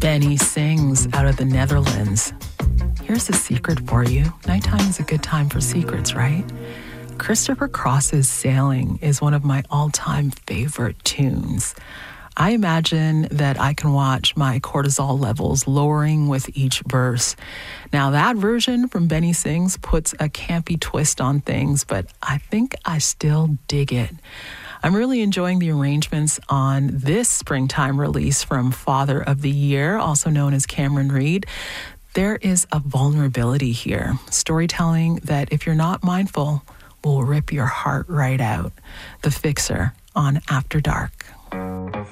Benny sings out of the Netherlands. Here's a secret for you. Nighttime is a good time for secrets, right? Christopher Cross's Sailing is one of my all-time favorite tunes. I imagine that I can watch my cortisol levels lowering with each verse. Now, that version from Benny Sings puts a campy twist on things, but I think I still dig it. I'm really enjoying the arrangements on this springtime release from Father of the Year, also known as Cameron Reid. There is a vulnerability here, storytelling that, if you're not mindful, will rip your heart right out. The Fixer on After Dark.